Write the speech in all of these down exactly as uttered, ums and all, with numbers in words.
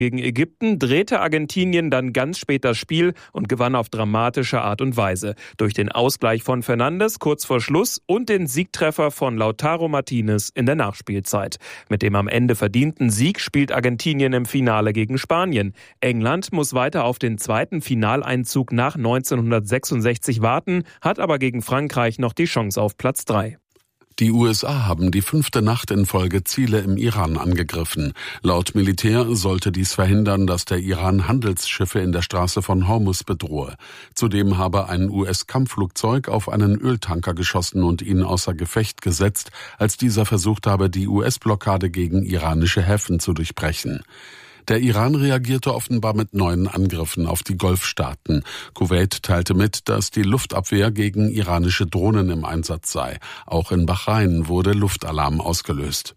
Gegen Ägypten drehte Argentinien dann ganz spät das Spiel und gewann auf dramatische Art und Weise. Durch den Ausgleich von Fernandes kurz vor Schluss und den Siegtreffer von Lautaro Martinez in der Nachspielzeit. Mit dem am Ende verdienten Sieg spielt Argentinien im Finale gegen Spanien. England muss weiter auf den zweiten Finaleinzug nach neunzehnhundertsechsundsechzig warten, hat aber gegen Frankreich noch die Chance auf Platz drei. Die U S A haben die fünfte Nacht in Folge Ziele im Iran angegriffen. Laut Militär sollte dies verhindern, dass der Iran Handelsschiffe in der Straße von Hormuz bedrohe. Zudem habe ein U S-Kampfflugzeug auf einen Öltanker geschossen und ihn außer Gefecht gesetzt, als dieser versucht habe, die U S-Blockade gegen iranische Häfen zu durchbrechen. Der Iran reagierte offenbar mit neuen Angriffen auf die Golfstaaten. Kuwait teilte mit, dass die Luftabwehr gegen iranische Drohnen im Einsatz sei. Auch in Bahrain wurde Luftalarm ausgelöst.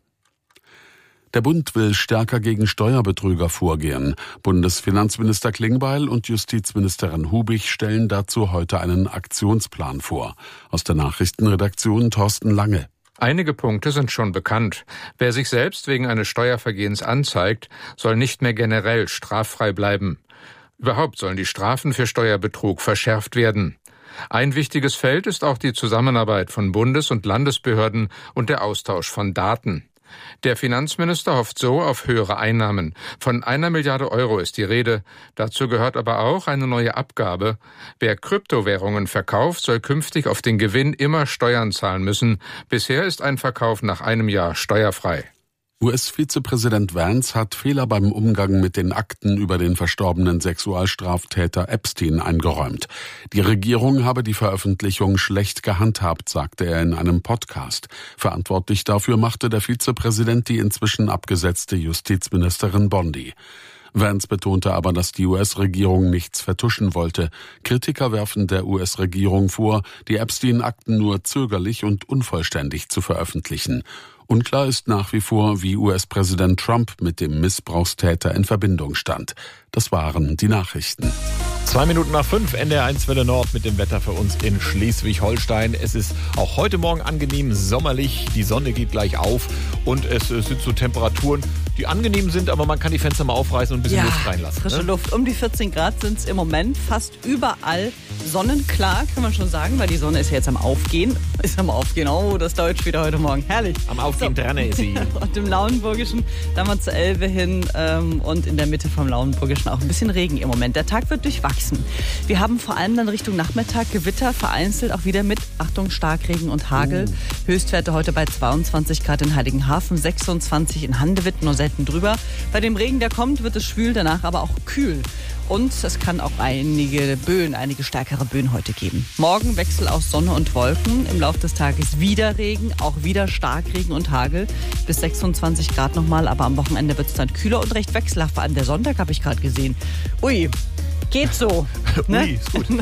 Der Bund will stärker gegen Steuerbetrüger vorgehen. Bundesfinanzminister Klingbeil und Justizministerin Hubig stellen dazu heute einen Aktionsplan vor. Aus der Nachrichtenredaktion Thorsten Lange. Einige Punkte sind schon bekannt. Wer sich selbst wegen eines Steuervergehens anzeigt, soll nicht mehr generell straffrei bleiben. Überhaupt sollen die Strafen für Steuerbetrug verschärft werden. Ein wichtiges Feld ist auch die Zusammenarbeit von Bundes- und Landesbehörden und der Austausch von Daten. Der Finanzminister hofft so auf höhere Einnahmen. Von einer Milliarde Euro ist die Rede. Dazu gehört aber auch eine neue Abgabe. Wer Kryptowährungen verkauft, soll künftig auf den Gewinn immer Steuern zahlen müssen. Bisher ist ein Verkauf nach einem Jahr steuerfrei. U S-Vizepräsident Vance hat Fehler beim Umgang mit den Akten über den verstorbenen Sexualstraftäter Epstein eingeräumt. Die Regierung habe die Veröffentlichung schlecht gehandhabt, sagte er in einem Podcast. Verantwortlich dafür machte der Vizepräsident die inzwischen abgesetzte Justizministerin Bondi. Vance betonte aber, dass die U S-Regierung nichts vertuschen wollte. Kritiker werfen der U S-Regierung vor, die Epstein-Akten nur zögerlich und unvollständig zu veröffentlichen. Unklar ist nach wie vor, wie U S-Präsident Trump mit dem Missbrauchstäter in Verbindung stand. Das waren die Nachrichten. Zwei Minuten nach fünf, N D R eins Welle Nord mit dem Wetter für uns in Schleswig-Holstein. Es ist auch heute Morgen angenehm sommerlich, die Sonne geht gleich auf und es sind so Temperaturen, die angenehm sind, aber man kann die Fenster mal aufreißen und ein bisschen ja, Luft reinlassen. Frische ne? Luft. Um die vierzehn Grad sind es im Moment fast überall sonnenklar, kann man schon sagen, weil die Sonne ist ja jetzt am Aufgehen. Ist am Aufgehen, oh, das Deutsch wieder heute Morgen, herrlich. Am Aufgehen so. Dran ist sie. Und im Lauenburgischen, da mal zur Elbe hin ähm, und in der Mitte vom Lauenburgischen auch ein bisschen Regen im Moment. Der Tag wird durchwachsen. Wir haben vor allem dann Richtung Nachmittag Gewitter, vereinzelt auch wieder mit, Achtung, Starkregen und Hagel. Uh. Höchstwerte heute bei zweiundzwanzig Grad in Heiligenhafen, sechsundzwanzig in Handewitt, nur selten drüber. Bei dem Regen, der kommt, wird es schwül, danach aber auch kühl. Und es kann auch einige Böen, einige stärkere Böen heute geben. Morgen Wechsel aus Sonne und Wolken. Im Laufe des Tages wieder Regen, auch wieder Starkregen und Hagel. Bis sechsundzwanzig Grad nochmal, aber am Wochenende wird es dann kühler und recht wechselhaft. Vor allem der Sonntag habe ich gerade gesehen. Ui, geht so. Ne? Ui, ist gut.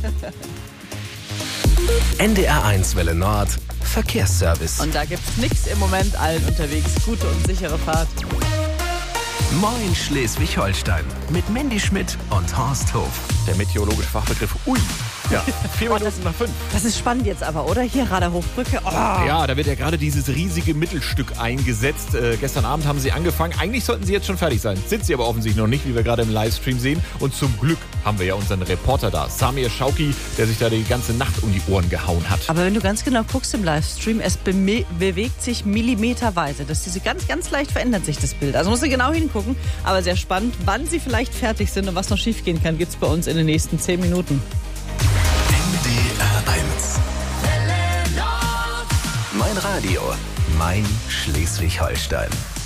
N D R eins Welle Nord, Verkehrsservice. Und da gibt's nichts im Moment, allen unterwegs. Gute und sichere Fahrt. Moin Schleswig-Holstein mit Mandy Schmidt und Horst Hof. Der meteorologische Fachbegriff Ui. Ja, vier Minuten nach fünf. Das ist spannend jetzt aber, oder? Hier Rader Hochbrücke. Oh. Ja, da wird ja gerade dieses riesige Mittelstück eingesetzt. Äh, gestern Abend haben sie angefangen. Eigentlich sollten sie jetzt schon fertig sein. Sind sie aber offensichtlich noch nicht, wie wir gerade im Livestream sehen. Und zum Glück haben wir ja unseren Reporter da, Samir Schauki, der sich da die ganze Nacht um die Ohren gehauen hat. Aber wenn du ganz genau guckst im Livestream, es be- bewegt sich millimeterweise. Das ist diese ganz, ganz leicht verändert sich das Bild. Also musst du genau hingucken. Aber sehr spannend, wann sie vielleicht fertig sind und was noch schief gehen kann, gibt's bei uns in den nächsten zehn Minuten. N D R eins. Mein Radio, mein Schleswig-Holstein.